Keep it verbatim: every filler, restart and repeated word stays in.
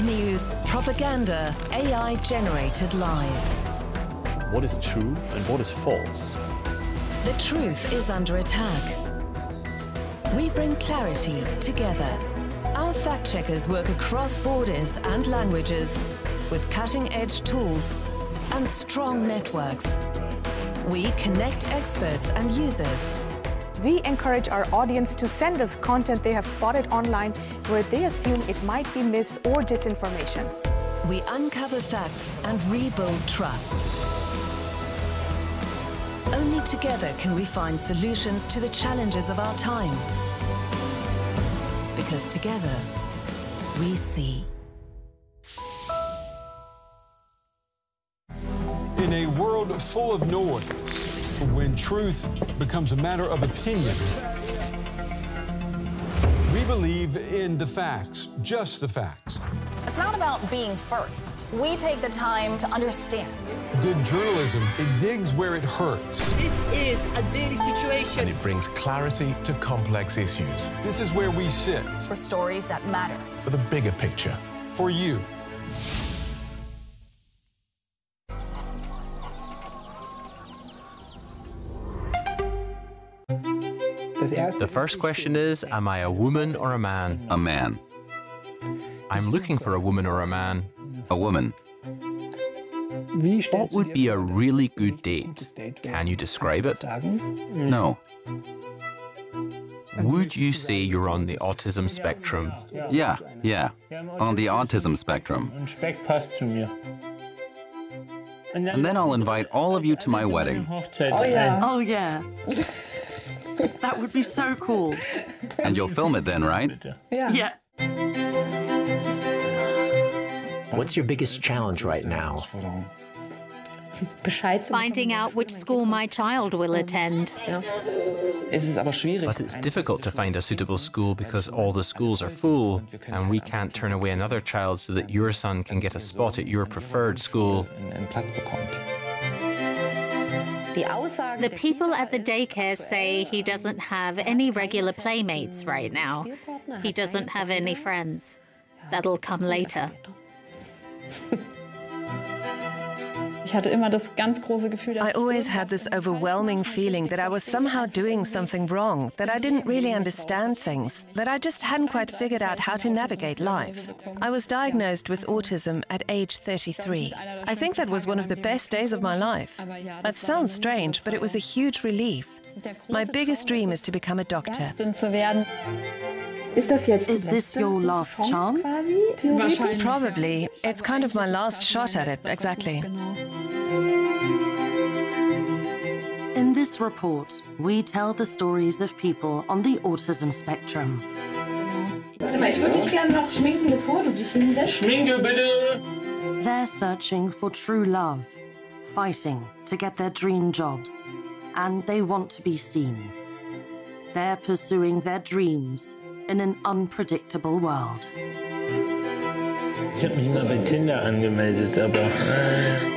news, propaganda, A I-generated lies. What is true and what is false? The truth is under attack. We bring clarity together. Our fact-checkers work across borders and languages with cutting-edge tools and strong networks. We connect experts and users. We encourage our audience to send us content they have spotted online where they assume it might be mis- or disinformation. We uncover facts and rebuild trust. Only together can we find solutions to the challenges of our time. Because together, we see. In a world full of noise, when truth becomes a matter of opinion, we believe in the facts, just the facts. It's not about being first. We take the time to understand. Good journalism, it digs where it hurts. This is a daily situation. And it brings clarity to complex issues. This is where we sit. For stories that matter. For the bigger picture. For you. The first question is, am I a woman or a man? A man. I'm looking for a woman or a man. A woman. What would be a really good date? Can you describe it? No. Would you say you're on the autism spectrum? Yeah, yeah. On the autism spectrum. And then I'll invite all of you to my wedding. Oh yeah. Oh yeah. That would be so cool. And you'll film it then, right? Yeah. Yeah. What's your biggest challenge right now? Finding out which school my child will attend. But it's difficult to find a suitable school because all the schools are full, and we can't turn away another child so that your son can get a spot at your preferred school. The people at the daycare say he doesn't have any regular playmates right now. He doesn't have any friends. That'll come later. I always had this overwhelming feeling that I was somehow doing something wrong, that I didn't really understand things, that I just hadn't quite figured out how to navigate life. I was diagnosed with autism at age thirty-three. I think that was one of the best days of my life. That sounds strange, but it was a huge relief. My biggest dream is to become a doctor. Is this your last chance? Probably. It's kind of my last shot at it, exactly. In this report, we tell the stories of people on the autism spectrum. They're searching for true love, fighting to get their dream jobs, and they want to be seen. They're pursuing their dreams in an unpredictable world. Ich habe mich mal bei Tinder angemeldet, aber...